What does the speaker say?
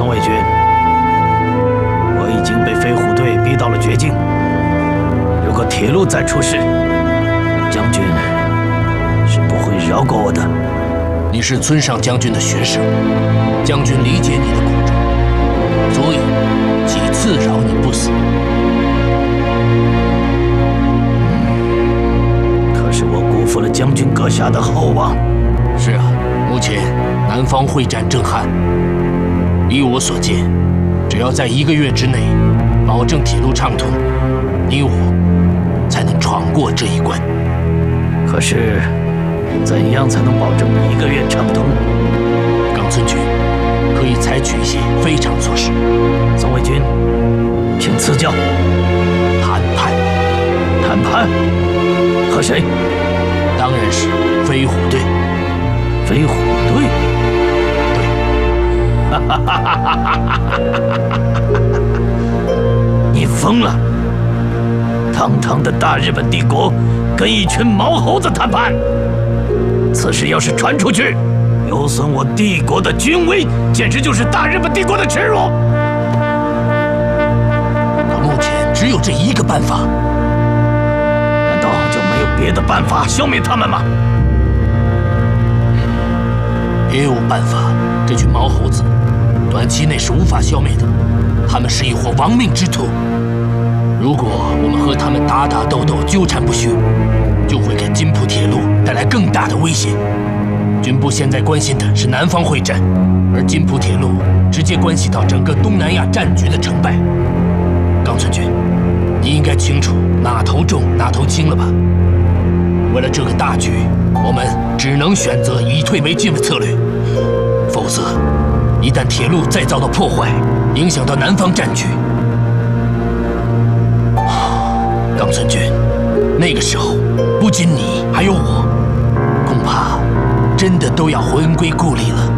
曾卫军，我已经被飞虎队逼到了绝境。如果铁路再出事，将军是不会饶过我的。 你是村上将军的学生，将军理解你的苦衷，所以几次饶你不死。 可是我辜负了将军阁下的厚望。 是啊，目前南方会战正酣，依我所见，只要在1个月之内保证铁路畅通，你我才能闯过这一关。 可是，怎样才能保证1个月畅通？ 冈村君可以采取一些非常措施。 曾卫军，请赐教。 谈判？ 谈判？和谁？ 当然是飞虎队。 飞虎队？ 对。 你疯了！堂堂的大日本帝国跟一群毛猴子谈判，此事要是传出去，有损我帝国的军威，简直就是大日本帝国的耻辱。 可目前只有这一个办法， 难道就没有别的办法消灭他们吗？ 别无办法，这群毛猴子短期内是无法消灭的，他们是一伙亡命之徒。如果我们和他们打打斗斗、纠缠不休，就会给津浦铁路带来更大的威胁。军部现在关心的是南方会战，而津浦铁路直接关系到整个东南亚战局的成败。冈村君，你应该清楚哪头重哪头轻了吧？为了这个大局，我们只能选择以退为进的策略，否则一旦铁路再遭到破坏，影响到南方战局，冈村君，那个时候不仅你还有我，恐怕真的都要魂归故里了。